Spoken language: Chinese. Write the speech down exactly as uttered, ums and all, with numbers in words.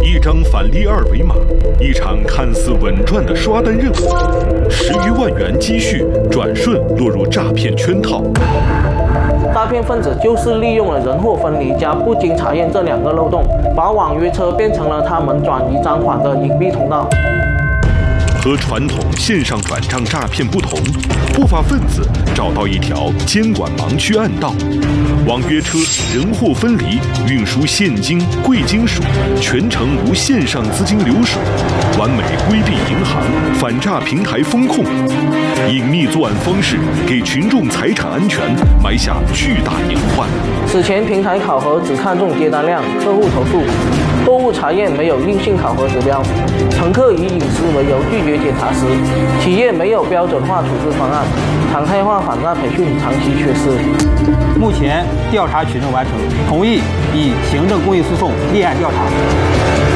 一张返利二维码，一场看似稳赚的刷单任务，十余万元积蓄转瞬落入诈骗圈套。 诈骗分子就是利用了人货分离加不经查验这两个漏洞，把网约车变成了他们转移赃款的隐蔽通道。 和传统线上转账诈骗不同，不法分子找到一条监管盲区暗道，网约车人货分离，运输现金、贵金属，全程无线上资金流水，完美规避银行、反诈平台风控，隐秘作案方式给群众财产安全埋下巨大隐患。 此前平台考核只看重接单量、客户投诉，货物查验没有硬性考核指标，乘客以隐私为由拒绝检查时，企业没有标准化处置方案，常态化反诈培训长期缺失。 目前调查取证完成，同意以行政公益诉讼立案调查。